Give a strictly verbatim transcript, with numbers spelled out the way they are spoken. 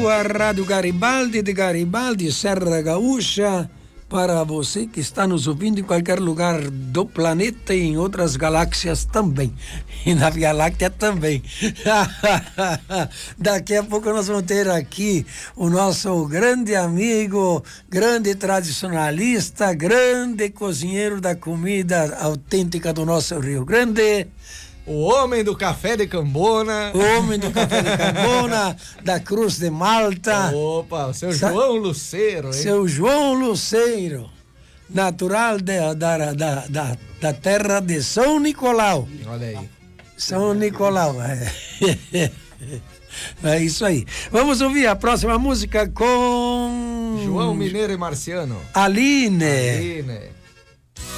sua Rádio Garibaldi, de Garibaldi, Serra Gaúcha, para você que está nos ouvindo em qualquer lugar do planeta e em outras galáxias também. E na Via Láctea também. Daqui a pouco nós vamos ter aqui o nosso grande amigo, grande tradicionalista, grande cozinheiro da comida autêntica do nosso Rio Grande. O homem do café de Cambona. O homem do café de Cambona, da Cruz de Malta. Opa, o seu Sa- João Luceiro, hein? Seu João Luceiro, natural de, da, da, da, da terra de São Nicolau. Olha aí. São Nicolau. É. É isso aí. Vamos ouvir a próxima música com João Mineiro e Marciano. Aline. Aline.